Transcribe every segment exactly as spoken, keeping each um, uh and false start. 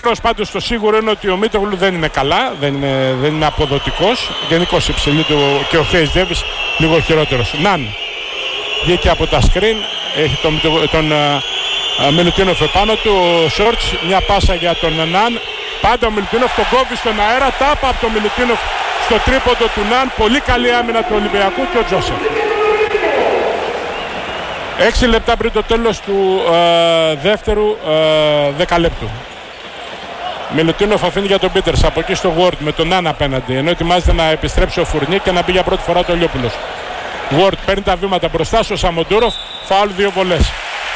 μικρός, πάντως το σίγουρο είναι ότι ο Μίτογλου δεν είναι καλά, δεν είναι, δεν είναι αποδοτικός. Γενικώς η ψηλή του και ο Χέις Ντέβις λίγο χειρότερος. Ναν βγήκε από τα σκριν, έχει τον, τον uh, Μιλουτίνοφ επάνω του. Ο Σόρτς, μια πάσα για τον Ναν. Πάντα ο Μιλουτίνοφ τον κόβει στον αέρα. Τάπα από τον Μιλουτίνοφ στο τρίποντο του Ναν. Πολύ καλή άμυνα του Ολυμπιακού και ο Τζόσεφ. Έξι λεπτά πριν το τέλος του uh, δεύτερου uh, δεκαλέπτου. Μιλουτίνοφ αφήνει για τον Πίτερς από εκεί στο Ward με τον Ναν απέναντι. Ενώ ετοιμάζεται να επιστρέψει ο Φουρνί και να μπει για πρώτη φορά το Λιόπουλος. Ward παίρνει τα βήματα μπροστά στο Σαμοντούροφ. Φάουλ, δύο βολές.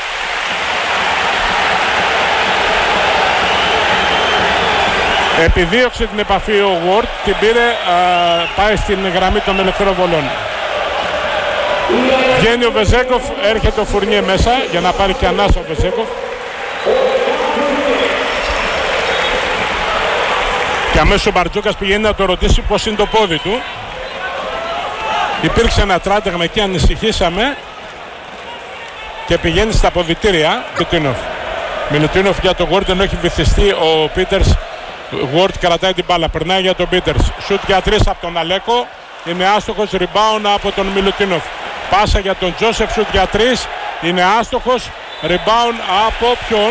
Επιδίωξε την επαφή ο Ward, την πήρε, α, πάει στην γραμμή των ελευθερών βολών. Βγαίνει ο Βεζέγκοφ, έρχεται ο Φουρνιέ μέσα για να πάρει και ανάσα ο Βεζέγκοφ. Και αμέσως ο Μπαρτζούκας πηγαίνει να το ρωτήσει πώς είναι το πόδι του. Υπήρξε ένα τράτεγμα εκεί, ανησυχήσαμε και πηγαίνει στα ποδητήρια. Μιλουτίνοφ. Μιλουτίνοφ για τον Ward, ενώ έχει βυθιστεί ο Πίτερς. Ward κρατάει την μπάλα, περνάει για τον Πίτερς. Σουτ για τρεις από τον Αλέκο. Είναι άστοχος, rebound από τον Μιλουτίνοφ. Πάσα για τον Τζόσεφ, σουτ για τρεις. Είναι άστοχος, rebound από ποιον?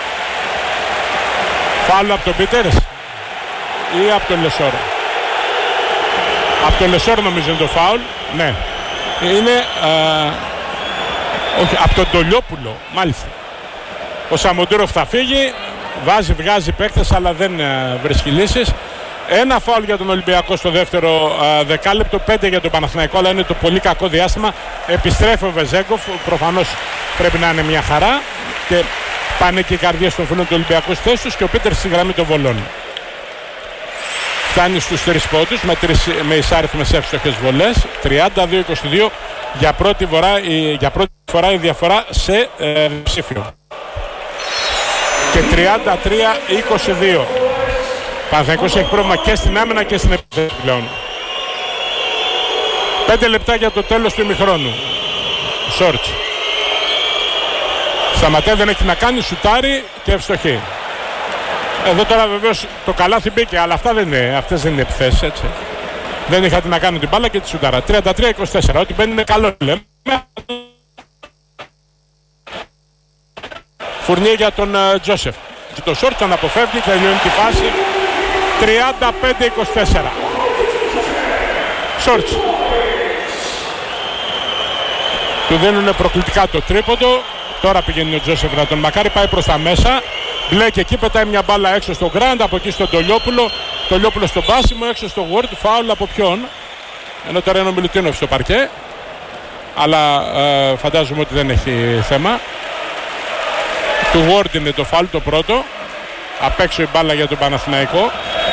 Φάουλ από τον Πίτερς ή από τον Λεσόρ? Από τον Λεσόρ νομίζω είναι το φάουλ. Ναι. Είναι α, όχι, από τον Τολιόπουλο μάλιστα. Ο Σαμοντούροφ θα φύγει. Βάζει, βγάζει παίκτες, αλλά δεν α, βρίσκει λύσεις. Ένα φάουλ για τον Ολυμπιακό στο δεύτερο α, δεκάλεπτο. Πέντε για τον Παναθηναϊκό, αλλά είναι το πολύ κακό διάστημα. Επιστρέφει ο Βεζέγκοφ. Προφανώς πρέπει να είναι μια χαρά. Και πάνε και οι καρδιές των φίλων του Ολυμπιακού στις θέσεις τους. Και ο Πίτερς στη γραμμή των βολών. Φτάνει στους τρεις πόντους με, με εισάριθμες εύστοχες βολές. τριάντα δύο είκοσι δύο για πρώτη, φορά, η, για πρώτη φορά η διαφορά σε ε, ψήφιο. Και τριάντα τρία είκοσι δύο. Παναθηναϊκός έχει πρόβλημα και στην άμυνα και στην επίθεση πλέον. Πέντε λεπτά για το τέλος του ημιχρόνου. Σόρτς. Σταματάει, δεν έχει να κάνει, σουτάρει και ευστοχή. Εδώ τώρα βεβαίως το καλάθι μπήκε, αλλά αυτά δεν είναι, αυτές δεν είναι επιθέσεις, έτσι. Δεν είχα τι να κάνω την μπάλα και τη σουτάρα. τριάντα τρία είκοσι τέσσερα, ό,τι μπαίνει είναι καλό, λέμε. Φουρνιέ για τον uh, Τζόσεφ. Και το Σόρτς τον αποφεύγει και τελειώνει τη φάση. τριάντα πέντε είκοσι τέσσερα. Σόρτς. Του δίνουν προκλητικά το τρίποντο. Τώρα πηγαίνει ο Τζόσεφ να τον μακάρι, πάει προς τα μέσα. Μπλέκ εκεί, πετάει μια μπάλα έξω στο Γκραντ, από εκεί στον Τολιόπουλο. Τολιόπουλο στον πάσιμο, έξω στο Ward. Φάουλ από ποιον? Ενώ τώρα είναι ο Μιλουτίνοφ στο παρκέ. Αλλά ε, φαντάζομαι ότι δεν έχει θέμα. Του Ward είναι το φάουλ το πρώτο. Απ' έξω η μπάλα για τον Παναθηναϊκό.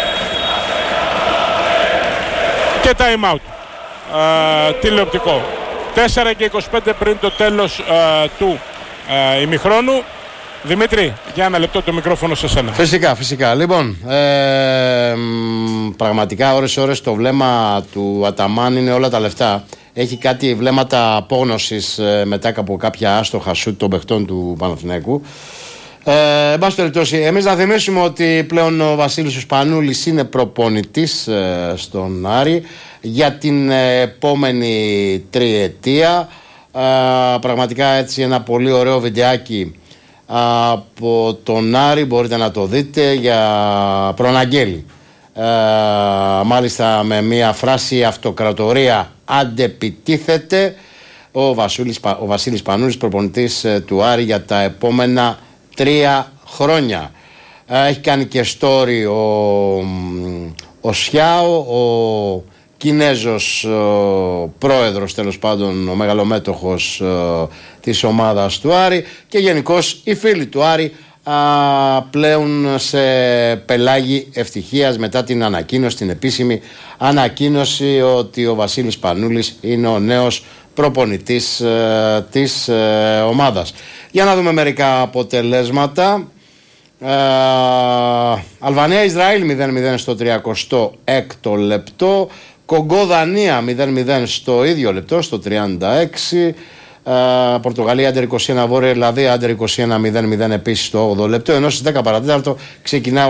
Και time out. Ε, τηλεοπτικό. τέσσερα και είκοσι πέντε πριν το τέλος ε, του ε, ημιχρόνου. Δημήτρη, για ένα λεπτό το μικρόφωνο σε σένα. Φυσικά, φυσικά. Λοιπόν, ε, πραγματικά ώρες ώρες το βλέμμα του Αταμάν είναι όλα τα λεφτά. Έχει κάτι βλέμματα απόγνωσης ε, μετά από κάποια άστοχα σουτ των παιχτών του Παναθηναϊκού. Ε, εν πάση περιπτώσει, εμείς να θυμίσουμε ότι πλέον ο Βασίλης ο Σπανούλης είναι προπονητής ε, στον Άρη για την ε, επόμενη τριετία. Ε, πραγματικά έτσι ένα πολύ ωραίο βιντεάκι από τον Άρη μπορείτε να το δείτε, για προαναγγέλει ε, μάλιστα με μια φράση «Αυτοκρατορία αντεπιτίθεται» ο Βασίλης, ο Βασίλης Πανούλης, προπονητής ε, του Άρη για τα επόμενα τρία χρόνια. Ε, έχει κάνει και story ο, ο Σιάο, ο Κινέζος ο πρόεδρος, τέλος πάντων ο μεγαλομέτωχος ε, της ομάδας του Άρη, και γενικώς οι φίλοι του Άρη α, πλέον σε πελάγι ευτυχίας μετά την ανακοίνωση, την επίσημη ανακοίνωση ότι ο Βασίλης Πανούλης είναι ο νέος προπονητής ε, της ε, ομάδας. Για να δούμε μερικά αποτελέσματα. ε, Αλβανία-Ισραήλ μηδέν μηδέν στο τριακοστό έκτο λεπτό. Κογκό-Δανία μηδέν μηδέν στο ίδιο λεπτό, στο τριάντα έξι. Uh, Πορτογαλία Άντερ είκοσι ένα, Βόρεια Ιρλανδία Άντερ είκοσι ένα μηδέν μηδέν επίσης στο όγδοο λεπτό. Ενώ στις δέκα παρά τέταρτο ξεκινά